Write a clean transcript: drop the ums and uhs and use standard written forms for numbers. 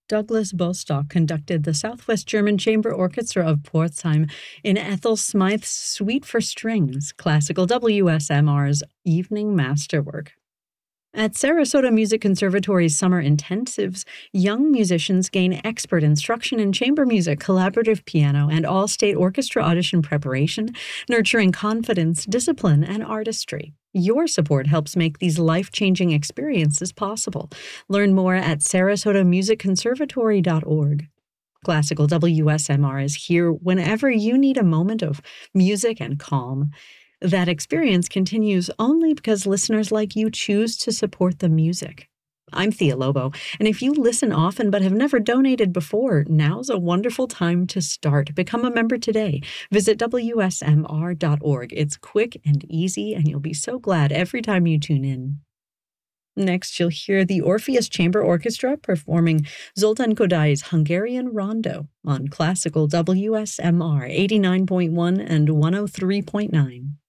Douglas Bostock conducted the Southwest German Chamber Orchestra of Pforzheim in Ethel Smythe's Suite for Strings, classical WSMR's evening masterwork. At Sarasota Music Conservatory's summer intensives, young musicians gain expert instruction in chamber music, collaborative piano, and all-state orchestra audition preparation, nurturing confidence, discipline, and artistry. Your support helps make these life-changing experiences possible. Learn more at sarasotamusicconservatory.org. Classical WSMR is here whenever you need a moment of music and calm. That experience continues only because listeners like you choose to support the music. I'm Thea Lobo, and if you listen often but have never donated before, now's a wonderful time to start. Become a member today. Visit WSMR.org. It's quick and easy, and you'll be so glad every time you tune in. Next, you'll hear the Orpheus Chamber Orchestra performing Zoltan Kodai's Hungarian Rondo on Classical WSMR 89.1 and 103.9.